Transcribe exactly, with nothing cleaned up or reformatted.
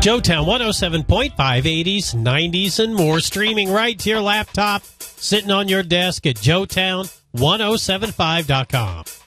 Joetown one oh seven point five, eighties, nineties, and more. Streaming right to your laptop, sitting on your desk at joetown ten seventy-five dot com.